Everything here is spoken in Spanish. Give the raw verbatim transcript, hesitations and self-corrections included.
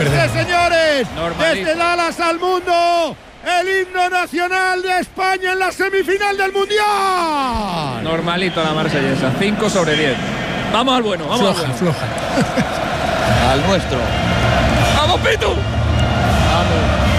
perder. señores, Normalito. desde Dallas al mundo, el himno nacional de España en la semifinal del Mundial. Normalito la marsellesa, cinco sobre diez. Vamos al bueno, vamos Floja, al bueno. floja. Al nuestro. ¡Vamos, Pitu! Vamos.